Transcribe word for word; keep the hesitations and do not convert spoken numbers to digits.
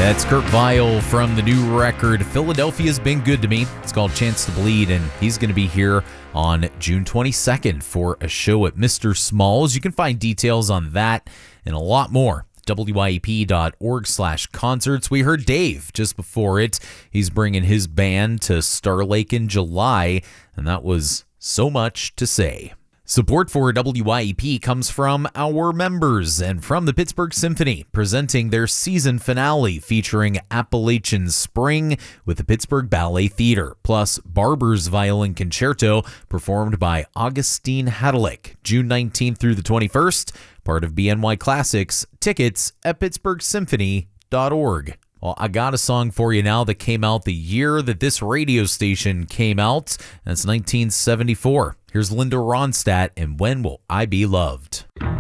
That's Kurt Vile from the new record, Philadelphia's Been Good to Me. It's called Chance to Bleed, and he's going to be here on June twenty-second for a show at Mister Smalls. You can find details on that and a lot more. W I E P dot org slash concerts. We heard Dave just before it. He's bringing his band to Star Lake in July, and that was So Much to Say. Support for W I E P comes from our members and from the Pittsburgh Symphony, presenting their season finale featuring Appalachian Spring with the Pittsburgh Ballet Theater, plus Barber's Violin Concerto performed by Augustine Hadalick, June nineteenth through the twenty-first, part of B N Y Classics. Tickets at pittsburgh symphony dot org. Well, I got a song for you now that came out the year that this radio station came out. That's nineteen seventy-four. Here's Linda Ronstadt and When Will I Be Loved?